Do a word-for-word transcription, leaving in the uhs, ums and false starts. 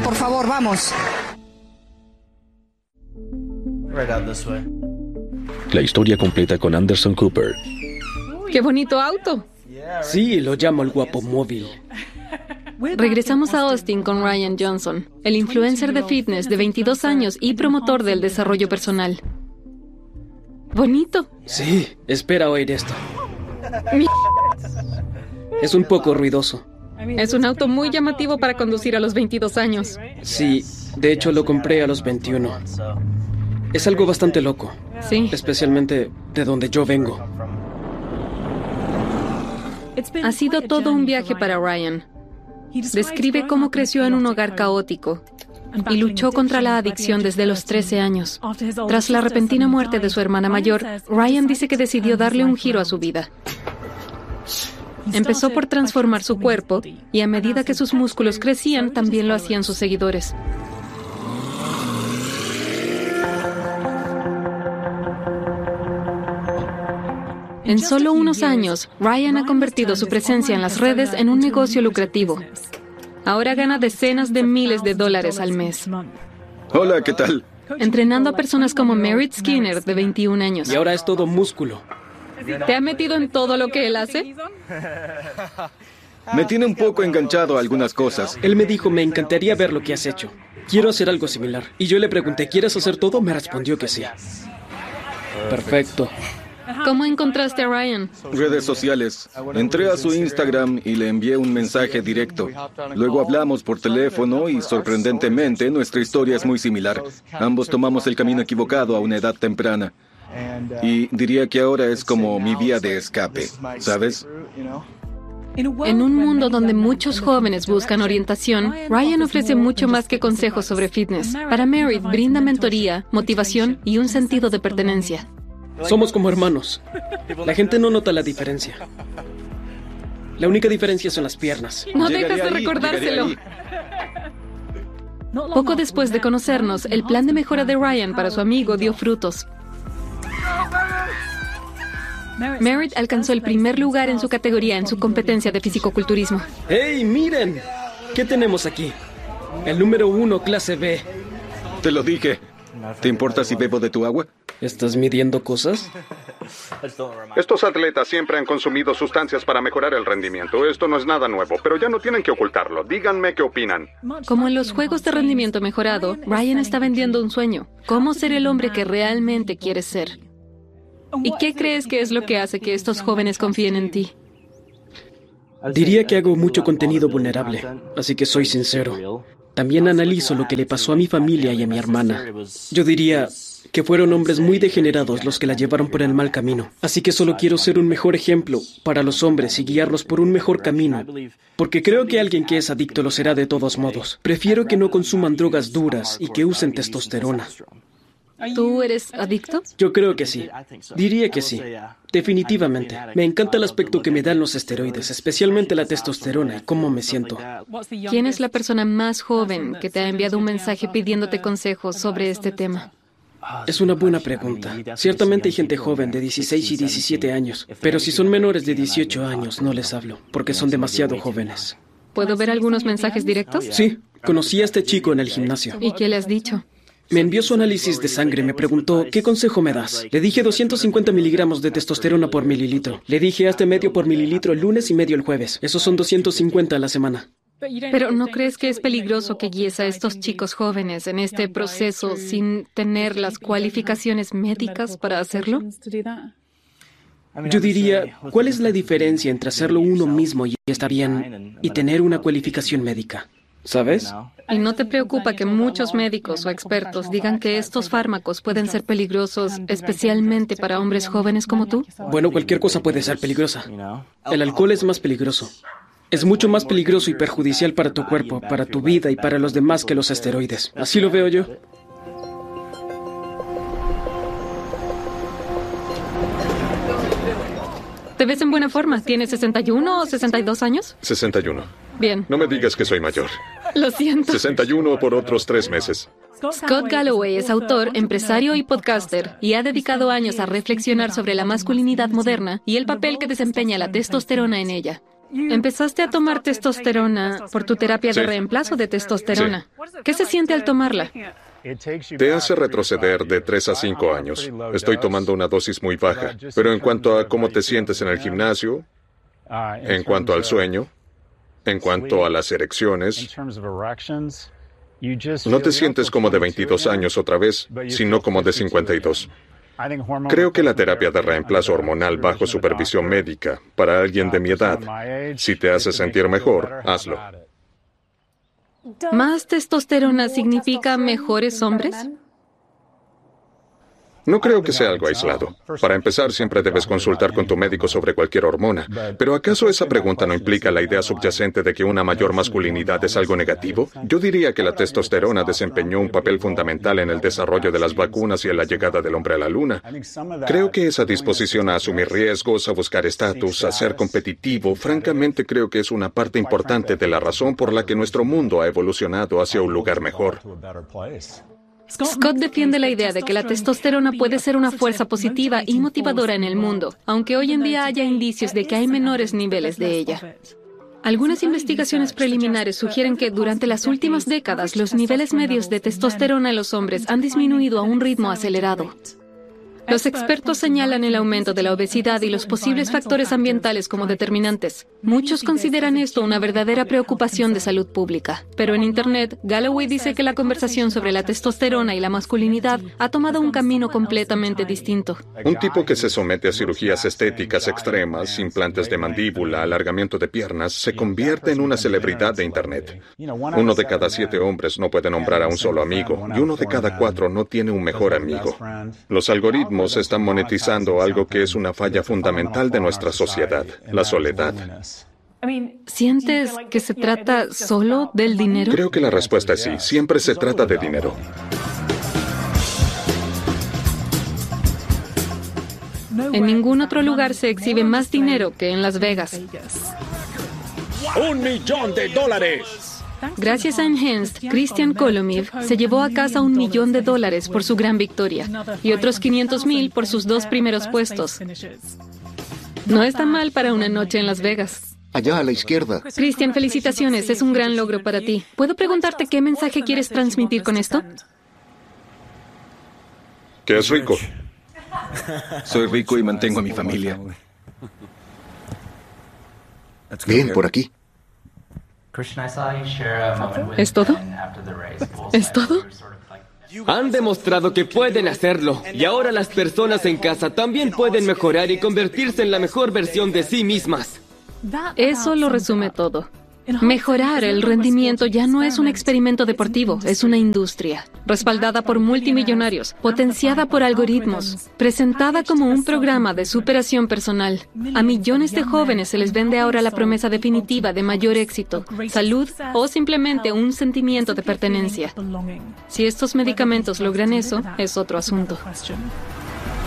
por favor, vamos. La historia completa con Anderson Cooper. ¡Qué bonito auto! Sí, lo llamo el guapo móvil. Regresamos a Austin con Ryan Johnson, el influencer de fitness de veintidós años y promotor del desarrollo personal. Bonito. Sí, espera oír esto. Es un poco ruidoso. Es un auto muy llamativo para conducir a los veintidós años. Sí, de hecho lo compré a los veintiuno. Es algo bastante loco. Sí. Especialmente de donde yo vengo. Ha sido todo un viaje para Ryan. Describe cómo creció en un hogar caótico y luchó contra la adicción desde los trece años. Tras la repentina muerte de su hermana mayor, Ryan dice que decidió darle un giro a su vida. Empezó por transformar su cuerpo y a medida que sus músculos crecían, también lo hacían sus seguidores. En solo unos años, Ryan ha convertido su presencia en las redes en un negocio lucrativo. Ahora gana decenas de miles de dólares al mes. Hola, ¿qué tal? Entrenando a personas como Merritt Skinner, de veintiún años. Y ahora es todo músculo. ¿Te ha metido en todo lo que él hace? Me tiene un poco enganchado a algunas cosas. Él me dijo, me encantaría ver lo que has hecho. Quiero hacer algo similar. Y yo le pregunté, ¿quieres hacer todo? Me respondió que sí. Perfecto. ¿Cómo encontraste a Ryan? Redes sociales. Entré a su Instagram y le envié un mensaje directo. Luego hablamos por teléfono y, sorprendentemente, nuestra historia es muy similar. Ambos tomamos el camino equivocado a una edad temprana. Y diría que ahora es como mi vía de escape, ¿sabes? En un mundo donde muchos jóvenes buscan orientación, Ryan ofrece mucho más que consejos sobre fitness. Para Merritt brinda mentoría, motivación y un sentido de pertenencia. Somos como hermanos. La gente no nota la diferencia. La única diferencia son las piernas. No Llegaré dejas de ahí, recordárselo. llegaré Poco después de conocernos, el plan de mejora de Ryan para su amigo dio frutos. Merritt alcanzó el primer lugar en su categoría en su competencia de fisicoculturismo. ¡Hey, miren! ¿Qué tenemos aquí? El número uno, clase B. Te lo dije. ¿Te importa si bebo de tu agua? ¿Estás midiendo cosas? Estos atletas siempre han consumido sustancias para mejorar el rendimiento. Esto no es nada nuevo, pero ya no tienen que ocultarlo. Díganme qué opinan. Como en los juegos de rendimiento mejorado, Ryan está vendiendo un sueño. ¿Cómo ser el hombre que realmente quieres ser? ¿Y qué crees que es lo que hace que estos jóvenes confíen en ti? Diría que hago mucho contenido vulnerable, así que soy sincero. También analizo lo que le pasó a mi familia y a mi hermana. Yo diría que fueron hombres muy degenerados los que la llevaron por el mal camino. Así que solo quiero ser un mejor ejemplo para los hombres y guiarlos por un mejor camino. Porque creo que alguien que es adicto lo será de todos modos. Prefiero que no consuman drogas duras y que usen testosterona. ¿Tú eres adicto? Yo creo que sí. Diría que sí. Definitivamente. Me encanta el aspecto que me dan los esteroides, especialmente la testosterona y cómo me siento. ¿Quién es la persona más joven que te ha enviado un mensaje pidiéndote consejos sobre este tema? Es una buena pregunta. Ciertamente hay gente joven de dieciséis y diecisiete años, pero si son menores de dieciocho años no les hablo, porque son demasiado jóvenes. ¿Puedo ver algunos mensajes directos? Sí, conocí a este chico en el gimnasio. ¿Y qué le has dicho? Me envió su análisis de sangre y me preguntó, ¿qué consejo me das? Le dije doscientos cincuenta miligramos de testosterona por mililitro. Le dije, hazte medio por mililitro el lunes y medio el jueves. Esos son doscientos cincuenta a la semana. Pero ¿no crees que es peligroso que guíes a estos chicos jóvenes en este proceso sin tener las cualificaciones médicas para hacerlo? Yo diría, ¿cuál es la diferencia entre hacerlo uno mismo y está bien y tener una cualificación médica? ¿Sabes? ¿Y no te preocupa que muchos médicos o expertos digan que estos fármacos pueden ser peligrosos, especialmente para hombres jóvenes como tú? Bueno, cualquier cosa puede ser peligrosa. El alcohol es más peligroso. Es mucho más peligroso y perjudicial para tu cuerpo, para tu vida y para los demás que los esteroides. Así lo veo yo. ¿Te ves en buena forma? ¿Tienes sesenta y uno o sesenta y dos años? sesenta y uno. Bien. No me digas que soy mayor. Lo siento. sesenta y uno por otros tres meses. Scott Galloway es autor, empresario y podcaster, y ha dedicado años a reflexionar sobre la masculinidad moderna y el papel que desempeña la testosterona en ella. Empezaste a tomar testosterona por tu terapia de Sí. reemplazo de testosterona. ¿Qué se siente al tomarla? Te hace retroceder de tres a cinco años. Estoy tomando una dosis muy baja. Pero en cuanto a cómo te sientes en el gimnasio, en cuanto al sueño, en cuanto a las erecciones, no te sientes como de veintidós años otra vez, sino como de cincuenta y dos. Creo que la terapia de reemplazo hormonal bajo supervisión médica para alguien de mi edad, si te hace sentir mejor, hazlo. ¿Más testosterona significa mejores hombres? No creo que sea algo aislado. Para empezar, siempre debes consultar con tu médico sobre cualquier hormona. Pero ¿acaso esa pregunta no implica la idea subyacente de que una mayor masculinidad es algo negativo? Yo diría que la testosterona desempeñó un papel fundamental en el desarrollo de las vacunas y en la llegada del hombre a la luna. Creo que esa disposición a asumir riesgos, a buscar estatus, a ser competitivo, francamente creo que es una parte importante de la razón por la que nuestro mundo ha evolucionado hacia un lugar mejor. Scott defiende la idea de que la testosterona puede ser una fuerza positiva y motivadora en el mundo, aunque hoy en día haya indicios de que hay menores niveles de ella. Algunas investigaciones preliminares sugieren que durante las últimas décadas los niveles medios de testosterona en los hombres han disminuido a un ritmo acelerado. Los expertos señalan el aumento de la obesidad y los posibles factores ambientales como determinantes. Muchos consideran esto una verdadera preocupación de salud pública. Pero en Internet, Galloway dice que la conversación sobre la testosterona y la masculinidad ha tomado un camino completamente distinto. Un tipo que se somete a cirugías estéticas extremas, implantes de mandíbula, alargamiento de piernas, se convierte en una celebridad de Internet. Uno de cada siete hombres no puede nombrar a un solo amigo, y uno de cada cuatro no tiene un mejor amigo. Los algoritmos están monetizando algo que es una falla fundamental de nuestra sociedad, la soledad. ¿Sientes que se trata solo del dinero? Creo que la respuesta es sí, siempre se trata de dinero. En ningún otro lugar se exhibe más dinero que en Las Vegas. ¡Un millón de dólares! Gracias a Enhanced, Christian Kolomiv se llevó a casa un millón de dólares por su gran victoria y otros quinientos mil por sus dos primeros puestos. No está mal para una noche en Las Vegas. Allá a la izquierda. Christian, felicitaciones, es un gran logro para ti. ¿Puedo preguntarte qué mensaje quieres transmitir con esto? Que es rico. Soy rico y mantengo a mi familia. Bien, por aquí. ¿Es todo? ¿Es todo? Han demostrado que pueden hacerlo, y ahora las personas en casa también pueden mejorar y convertirse en la mejor versión de sí mismas. Eso lo resume todo. Mejorar el rendimiento ya no es un experimento deportivo, es una industria, respaldada por multimillonarios, potenciada por algoritmos, presentada como un programa de superación personal. A millones de jóvenes se les vende ahora la promesa definitiva de mayor éxito, salud o simplemente un sentimiento de pertenencia. Si estos medicamentos logran eso, es otro asunto.